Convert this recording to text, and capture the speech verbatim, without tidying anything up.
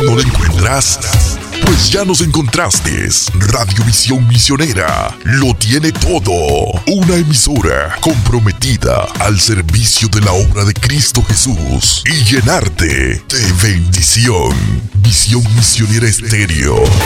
¿No la encuentras? Pues ya nos encontraste. Radiovisión Misionera lo tiene todo. Una emisora comprometida al servicio de la obra de Cristo Jesús y llenarte de bendición. Visión Misionera Estéreo.